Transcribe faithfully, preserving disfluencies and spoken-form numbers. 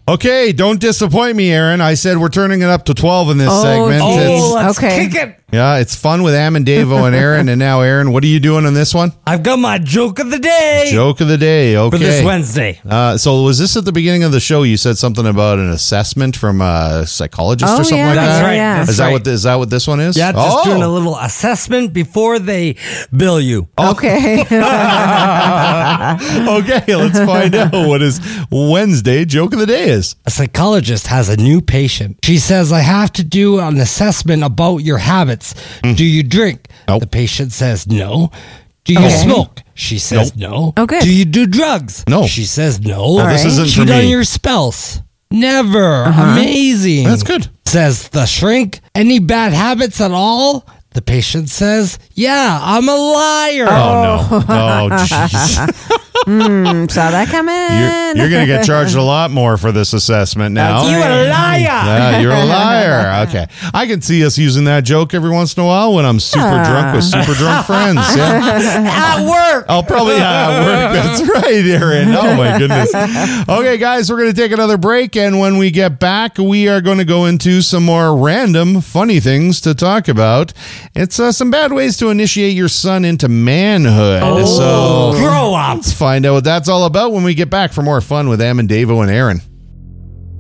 Okay, don't disappoint me, Aaron. I said we're turning it up to twelve in this Oh, segment. geez. It's- Oh, let's Okay. kick it. yeah, it's fun with Am and Davo and Aaron. And now, Aaron, what are you doing on this one? I've got my joke of the day Joke of the day. Okay. for this Wednesday. Uh, so was this at the beginning of the show? You said something about an assessment from a psychologist Oh, or something yeah. like That's that? right. Yeah. That's Is that right. what th- is that what this one is? Yeah, just oh. doing a little assessment before they bill you. Okay. Okay, let's find out what his Wednesday joke of the day is. A psychologist has a new patient. She says, I have to do an assessment about your habits. Do you drink? Nope. The patient says, no. Do you Okay. smoke? She says, no. Oh, good. Do you do drugs? No. She says, no. Oh, this right. isn't for Cheat on me. your spouse? Never. Amazing. That's good. Says the shrink. Any bad habits at all? The patient says, yeah, I'm a liar. Oh, no. Oh, jeez. mm, saw that coming. You're, you're going to get charged a lot more for this assessment now. You a liar. Yeah, you're a liar. Okay. I can see us using that joke every once in a while when I'm super Ah. drunk with super drunk friends. Yeah. At work. I'll probably yeah, at work. That's right, Aaron. Oh, my goodness. Okay, guys, we're going to take another break. And when we get back, we are going to go into some more random, funny things to talk about. It's uh, some bad ways to initiate your son into manhood. So Grow up. let's find out what that's all about when we get back for more fun with Am and Davo and Aaron.